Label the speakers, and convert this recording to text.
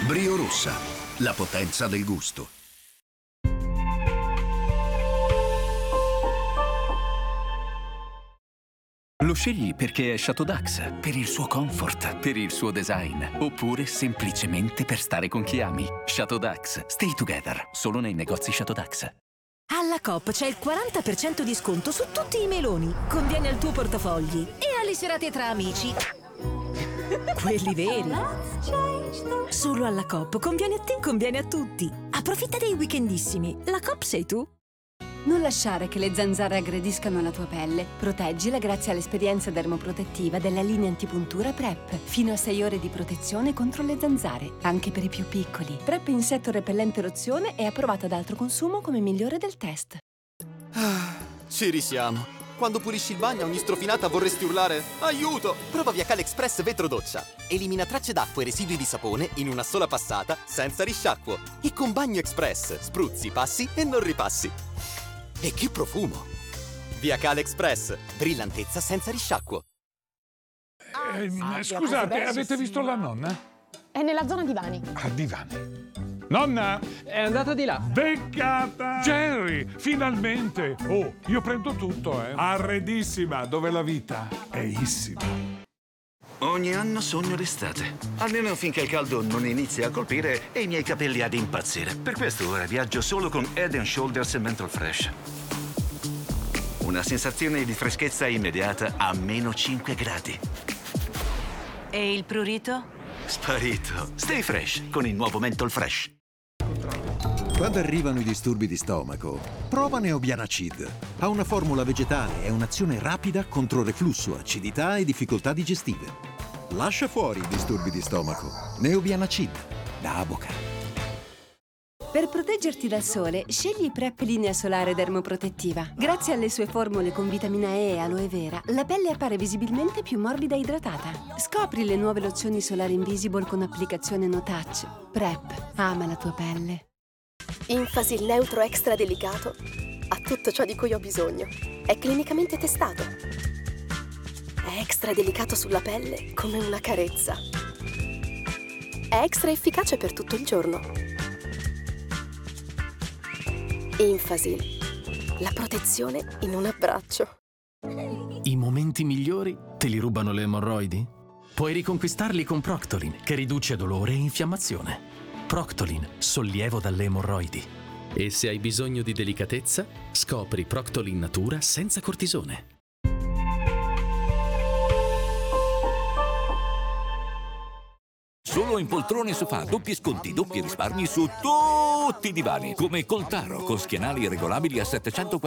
Speaker 1: Brio Rossa, la potenza del gusto.
Speaker 2: Lo scegli perché è Chateau Dax, per il suo comfort, per il suo design, oppure semplicemente per stare con chi ami. Chateau Dax, stay together, solo nei negozi Chateau Dax.
Speaker 3: Alla Coop c'è il 40% di sconto su tutti i meloni. Conviene al tuo portafogli e alle serate tra amici. Quelli veri. Solo alla Coop conviene a te, conviene a tutti. Approfitta dei weekendissimi. La Coop sei tu.
Speaker 4: Non lasciare che le zanzare aggrediscano la tua pelle. Proteggila grazie all'esperienza dermoprotettiva della linea antipuntura PrEP. Fino a 6 ore di protezione contro le zanzare, anche per i più piccoli. PrEP insetto repellente rozione è approvata ad altro consumo come migliore del test.
Speaker 5: Ci risiamo. Quando pulisci il bagno a ogni strofinata vorresti urlare aiuto! Prova Viacal Express Vetro Doccia. Elimina tracce d'acqua e residui di sapone in una sola passata senza risciacquo. E con Bagno Express spruzzi, passi e non ripassi. E che profumo! Viacal Express, brillantezza senza risciacquo.
Speaker 6: Scusate, avete visto la nonna?
Speaker 7: È nella zona divani.
Speaker 6: A divani. Nonna!
Speaker 8: È andata di là.
Speaker 6: Beccata! Jerry, finalmente! Oh, io prendo tutto, Arredissima, dove la vita è issima.
Speaker 9: Ogni anno sogno l'estate, almeno finché il caldo non inizia a colpire e i miei capelli ad impazzire. Per questo ora viaggio solo con Head & Shoulders Menthol Fresh. Una sensazione di freschezza immediata a meno 5 gradi.
Speaker 3: E il prurito?
Speaker 9: Sparito. Stay fresh con il nuovo Menthol Fresh.
Speaker 10: Quando arrivano i disturbi di stomaco, prova Neobianacid. Ha una formula vegetale e un'azione rapida contro reflusso, acidità e difficoltà digestive. Lascia fuori i disturbi di stomaco. Neobianacid, da Aboca.
Speaker 4: Per proteggerti dal sole, scegli PrEP linea solare dermoprotettiva. Grazie alle sue formule con vitamina E e aloe vera, la pelle appare visibilmente più morbida e idratata. Scopri le nuove lozioni solari Invisible con applicazione no touch. PrEP, ama la tua pelle.
Speaker 11: Infasil Neutro Extra Delicato ha tutto ciò di cui ho bisogno. È clinicamente testato. È extra delicato sulla pelle come una carezza. È extra efficace per tutto il giorno. Infasil, la protezione in un abbraccio.
Speaker 12: I momenti migliori te li rubano le emorroidi? Puoi riconquistarli con Proctolin, che riduce dolore e infiammazione. Proctolin, sollievo dalle emorroidi.
Speaker 13: E se hai bisogno di delicatezza, scopri Proctolin Natura senza cortisone.
Speaker 14: Solo in poltrone e sofà, doppi sconti, doppi risparmi su tutti i divani. Come Coltaro, con schienali regolabili a 740